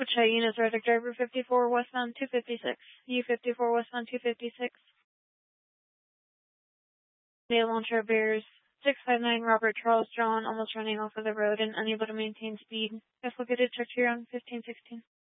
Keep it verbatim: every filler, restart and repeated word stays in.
Wichita units, Arctic driver fifty-four westbound two fifty-six. U fifty-four westbound two fifty-six. Day launcher bears six five nine Robert Charles John, almost running off of the road and unable to maintain speed. If located, check here on fifteen sixteen.